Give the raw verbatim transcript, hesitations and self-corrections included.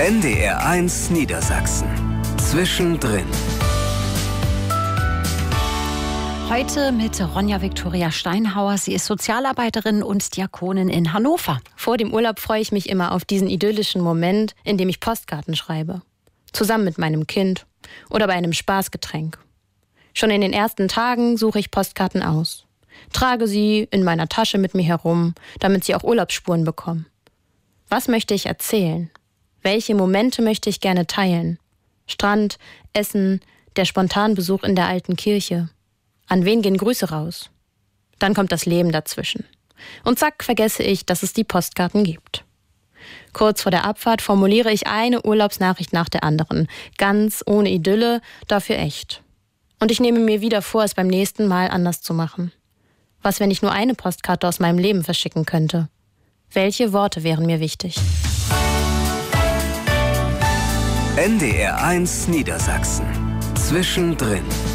N D R eins Niedersachsen. Zwischendrin. Heute mit Ronja Viktoria Steinhauer. Sie ist Sozialarbeiterin und Diakonin in Hannover. Vor dem Urlaub freue ich mich immer auf diesen idyllischen Moment, in dem ich Postkarten schreibe. Zusammen mit meinem Kind oder bei einem Spaßgetränk. Schon in den ersten Tagen suche ich Postkarten aus. Trage sie in meiner Tasche mit mir herum, damit sie auch Urlaubsspuren bekommen. Was möchte ich erzählen? Welche Momente möchte ich gerne teilen? Strand, Essen, der Spontanbesuch in der alten Kirche. An wen gehen Grüße raus? Dann kommt das Leben dazwischen. Und zack, vergesse ich, dass es die Postkarten gibt. Kurz vor der Abfahrt formuliere ich eine Urlaubsnachricht nach der anderen. Ganz ohne Idylle, dafür echt. Und ich nehme mir wieder vor, es beim nächsten Mal anders zu machen. Was, wenn ich nur eine Postkarte aus meinem Leben verschicken könnte? Welche Worte wären mir wichtig? N D R eins Niedersachsen. Zwischendrin.